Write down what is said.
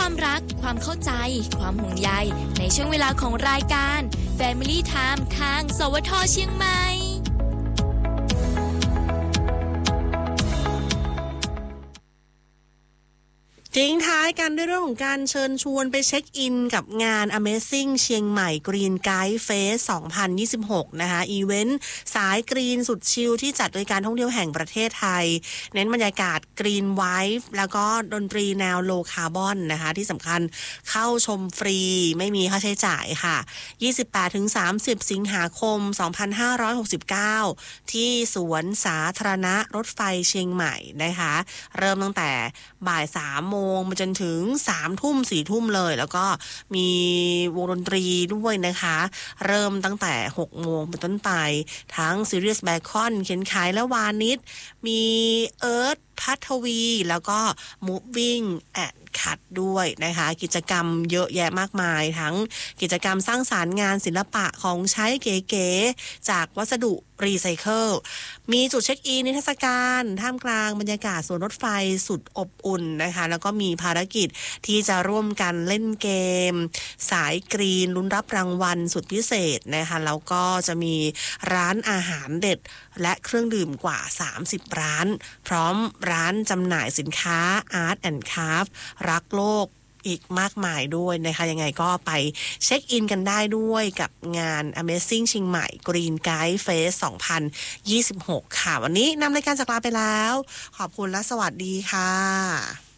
ความรักความเข้าใจความห่วงใยในช่วงเวลาของรายการ Family Time ทางสวท.เชียงใหม่ทิ้งท้ายกันด้วยเรื่องของการเชิญชวนไปเช็คอินกับงาน Amazing เชียงใหม่ Green Guide Fest 2026 นะคะอีเวนต์สายกรีนสุดชิลที่จัดโดยการท่องเที่ยวแห่งประเทศไทยเน้นบรรยากาศ Green Vibe แล้วก็ดนตรีแนว Low Carbon นะคะที่สำคัญเข้าชมฟรีไม่มีค่าใช้จ่ายค่ะ 28-30 สิงหาคม 2569 ที่สวนสาธารณะรถไฟเชียงใหม่นะคะเริ่มตั้งแต่บ่าย 3 โมงมาจนถึง 3 ทุ่ม 4 ทุ่มเลยแล้วก็มีวงดนตรีด้วยนะคะเริ่มตั้งแต่ 6 โมงเป็นต้นไปทั้ง Sirius Bacon เขียนขายและวานิชมีเอิร์ธพัทวีแล้วก็ Moving and Cut ด้วยนะคะกิจกรรมเยอะแยะมากมายทั้งกิจกรรมสร้างสรรค์งานศิลปะของใช้เก๋ๆจากวัสดุรีไซเคิลมีจุดเช็คอินนิทรรศการท่ามกลางบรรยากาศสวนรถไฟสุดอบอุ่นนะคะแล้วก็มีภารกิจที่จะร่วมกันเล่นเกมสายกรีนลุ้นรับรางวัลสุดพิเศษนะคะแล้วก็จะมีร้านอาหารเด็ดและเครื่องดื่มกว่า30ร้านพร้อมร้านจำหน่ายสินค้า Art and Craft รักโลกอีกมากมายด้วยนะคะยังไงก็ไปเช็คอินกันได้ด้วยกับงาน Amazing เชียงใหม่ Green Guide Fest 2026 ค่ะวันนี้นำรายการจากลาไปแล้วขอบคุณและสวัสดีค่ะ